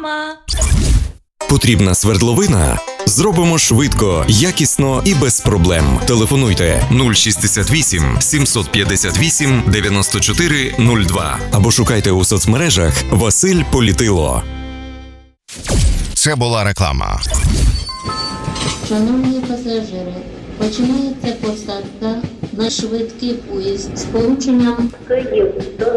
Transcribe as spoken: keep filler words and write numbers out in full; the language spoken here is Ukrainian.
реклама. Потрібна свердловина? Зробимо швидко, якісно і без проблем. Телефонуйте нуль шістдесят вісім сімсот п'ятдесят вісім дев'яносто чотири нуль два або шукайте у соцмережах Василь Політило. Це була реклама. Шановні пасажири, починається посадка на швидкий поїзд з полученням Київ до